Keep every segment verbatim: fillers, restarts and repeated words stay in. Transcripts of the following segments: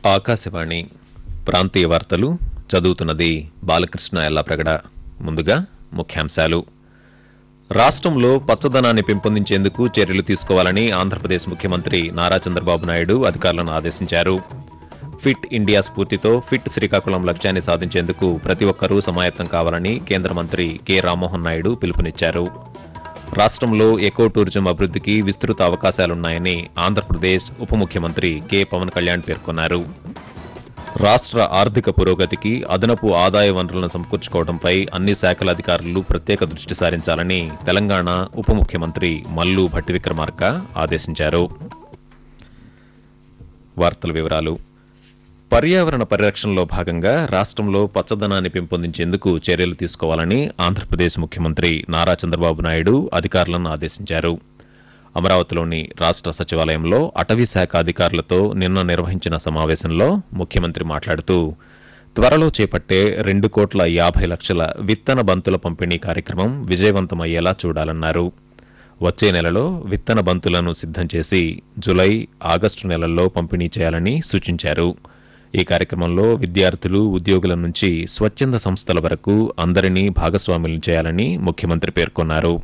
ఆకాశవాణి ప్రాంతీయ వార్తలు చదువుతున్నది బాలకృష్ణ ఎల్లాప్రగడ. ముందుగా ముఖ్యాంశాలు. రాష్ట్రంలో పచ్చదనాన్ని పెంపొందించేందుకు చర్యలు తీసుకోవాలని ఆంధ్రప్రదేశ్ ముఖ్యమంత్రి నారా చంద్రబాబు నాయుడు అధికారులను ఆదేశించారు. ఫిట్ ఇండియా స్ఫూర్తితో ఫిట్ శ్రీకాకుళం లక్ష్యాన్ని సాధించేందుకు ప్రతి ఒక్కరూ సమాయత్తం కావాలని కేంద్ర మంత్రి కె రామ్మోహన్ నాయుడు పిలుపునిచ్చారు. రాష్ట్రంలో ఎకో టూరిజం అభివృద్ధికి విస్తృత అవకాశాలున్నాయని ఆంధ్రప్రదేశ్ ఉప ముఖ్యమంత్రి కె పవన్ కళ్యాణ్ పేర్కొన్నారు. రాష్ట్ర ఆర్థిక పురోగతికి అదనపు ఆదాయ వనరులను సమకూర్చుకోవడంపై అన్ని శాఖల అధికారులు ప్రత్యేక దృష్టి సారించాలని తెలంగాణ ఉప ముఖ్యమంత్రి మల్లు భట్టి విక్రమార్క ఆదేశించారు. వార్తల వివరాలు. పర్యావరణ పరిరక్షణలో భాగంగా రాష్ట్రంలో పచ్చదనాన్ని పెంపొందించేందుకు చర్యలు తీసుకోవాలని ఆంధ్రప్రదేశ్ ముఖ్యమంత్రి నారా చంద్రబాబు నాయుడు అధికారులను ఆదేశించారు. అమరావతిలోని రాష్ట్ర సచివాలయంలో అటవీ శాఖ అధికారులతో నిన్న నిర్వహించిన సమావేశంలో ముఖ్యమంత్రి మాట్లాడుతూ త్వరలో చేపట్టే రెండు కోట్ల యాభై లక్షల విత్తన బంతుల పంపిణీ కార్యక్రమం విజయవంతమయ్యేలా చూడాలన్నారు. వచ్చే నెలలో విత్తన బంతులను సిద్దం చేసి జులై, ఆగస్టు నెలల్లో పంపిణీ చేయాలని సూచించారు. ఈ కార్యక్రమంలో విద్యార్థులు, ఉద్యోగుల నుంచి స్వచ్ఛంద సంస్థల వరకు అందరినీ భాగస్వాములను చేయాలని ముఖ్యమంత్రి పేర్కొన్నారు.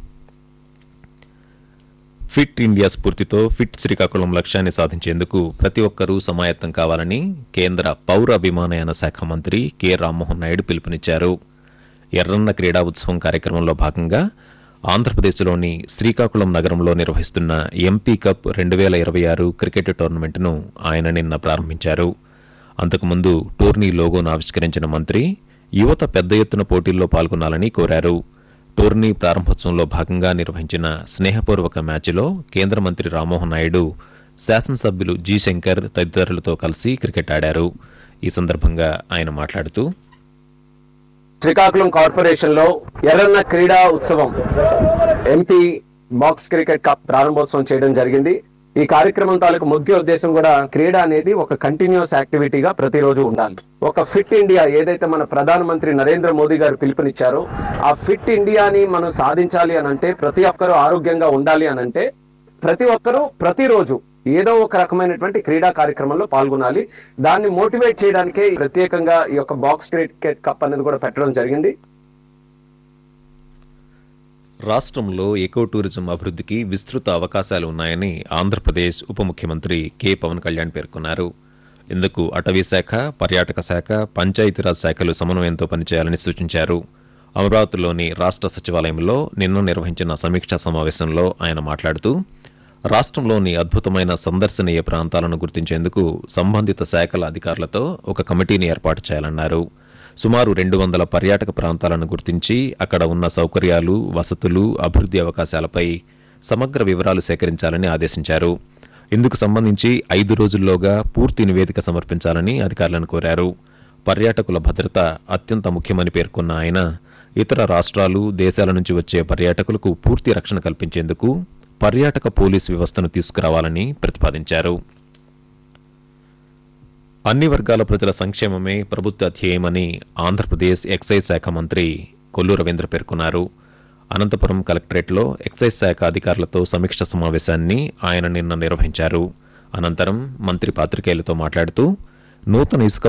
ఫిట్ ఇండియా స్ఫూర్తితో ఫిట్ శ్రీకాకుళం లక్ష్యాన్ని సాధించేందుకు ప్రతి ఒక్కరూ సమాయత్తం కావాలని కేంద్ర పౌర విమానయాన శాఖ మంత్రి కె రామ్మోహన్ నాయుడు పిలుపునిచ్చారు. ఎర్రన్న క్రీడా ఉత్సవం కార్యక్రమంలో భాగంగా ఆంధ్రప్రదేశ్లోని శ్రీకాకుళం నగరంలో నిర్వహిస్తున్న ఎంపీ కప్ రెండు వేల ఇరవై ఆరు క్రికెట్ టోర్నమెంట్ను ఆయన నిన్న ప్రారంభించారు. అంతకుముందు టోర్నీ లోగోను ఆవిష్కరించిన మంత్రి యువత పెద్ద ఎత్తున పోటీల్లో పాల్గొనాలని కోరారు. టోర్నీ ప్రారంభోత్సవంలో భాగంగా నిర్వహించిన స్నేహపూర్వక మ్యాచ్లో కేంద్ర మంత్రి రామ్మోహన్ నాయుడు శాసనసభ్యులు జి శంకర్ తదితరులతో కలిసి క్రికెట్ ఆడారు. ఈ సందర్భంగా ఆయన మాట్లాడుతూ శ్రీకాకుళం కార్పొరేషన్ లో ఎర్రన్న క్రీడా ఉత్సవం ఎంపీ బాక్స్ క్రికెట్ కప్ ప్రారంభోత్సవం చేయడం జరిగింది. ఈ కార్యక్రమం తాలూకు ముఖ్య ఉద్దేశం కూడా క్రీడ అనేది ఒక కంటిన్యూస్ యాక్టివిటీగా ప్రతిరోజు ఉండాలి. ఒక ఫిట్ ఇండియా ఏదైతే మన ప్రధానమంత్రి నరేంద్ర మోదీ గారు పిలుపునిచ్చారో ఆ ఫిట్ ఇండియాని మనం సాధించాలి అని అంటే, ప్రతి ఒక్కరూ ఆరోగ్యంగా ఉండాలి అని అంటే ప్రతి ఒక్కరూ ప్రతిరోజు ఏదో ఒక రకమైనటువంటి క్రీడా కార్యక్రమంలో పాల్గొనాలి. దాన్ని మోటివేట్ చేయడానికే ప్రత్యేకంగా ఈ యొక్క బాక్స్ క్రికెట్ కప్ అనేది కూడా పెట్టడం జరిగింది. రాష్ట్రంలో ఎకో టూరిజం అభివృద్ధికి విస్తృత అవకాశాలు ఉన్నాయని ఆంధ్రప్రదేశ్ ఉప ముఖ్యమంత్రి కె పవన్ కళ్యాణ్ పేర్కొన్నారు. ఇందుకు అటవీ శాఖ, పర్యాటక శాఖ, పంచాయతీరాజ్ శాఖలు సమన్వయంతో పనిచేయాలని సూచించారు. అమరావతిలోని రాష్ట్ర సచివాలయంలో నిన్న నిర్వహించిన సమీక్షా సమావేశంలో ఆయన మాట్లాడుతూ రాష్ట్రంలోని అద్భుతమైన సందర్శనీయ ప్రాంతాలను గుర్తించేందుకు సంబంధిత శాఖల అధికారులతో ఒక కమిటీని ఏర్పాటు చేయాలన్నారు. సుమారు రెండు వందల పర్యాటక ప్రాంతాలను గుర్తించి అక్కడ ఉన్న సౌకర్యాలు, వసతులు, అభివృద్ధి అవకాశాలపై సమగ్ర వివరాలు సేకరించాలని ఆదేశించారు. ఇందుకు సంబంధించి ఐదు రోజుల్లోగా పూర్తి నివేదిక సమర్పించాలని అధికారులను కోరారు. పర్యాటకుల భద్రత అత్యంత ముఖ్యమని పేర్కొన్న ఆయన ఇతర రాష్ట్రాలు, దేశాల నుంచి వచ్చే పర్యాటకులకు పూర్తి రక్షణ కల్పించేందుకు పర్యాటక పోలీసు వ్యవస్థను తీసుకురావాలని ప్రతిపాదించారు. అన్ని వర్గాల ప్రజల సంక్షేమమే ప్రభుత్వ ధ్యేయమని ఆంధ్రప్రదేశ్ ఎక్సైజ్ శాఖ మంత్రి కొల్లు రవీంద్ర పేర్కొన్నారు. అనంతపురం కలెక్టరేట్లో ఎక్సైజ్ శాఖ అధికారులతో సమీక్ష సమావేశాన్ని ఆయన నిన్న నిర్వహించారు. అనంతరం మంత్రి పాత్రికేయులతో మాట్లాడుతూ నూతన ఇసుక